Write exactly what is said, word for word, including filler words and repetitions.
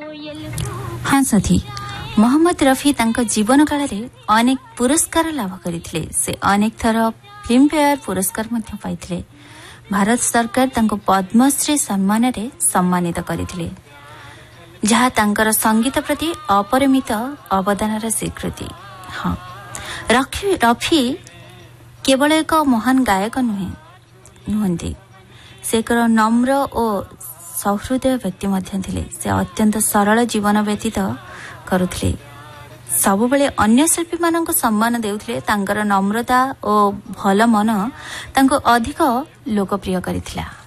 हाँ साथी, मोहम्मद रफी तांको जीवन काल रे अनेक पुरस्कार लाभ करथिले। से अनेक थर फिल्म फेयर पुरस्कार मध्य पाइथिले। भारत सरकार तांको पद्मश्री सम्मान रे सम्मानित करथिले, जहा तांकर संगीत प्रति अपरिमित अवदान रा स्वीकृति। हाँ, रफी रफी केवल एक महान गायक नुहे नुहंती, से एक नम्र और सहृदय व्यक्ति मध्य थिले। से अत्यंत सरल जीवन व्यतीत करुथिले, सब बेले अन्य शिल्पी मानक सम्मान देउथिले। तांकर नम्रता और भल मन तांको अधिक लोकप्रिय करिथिला।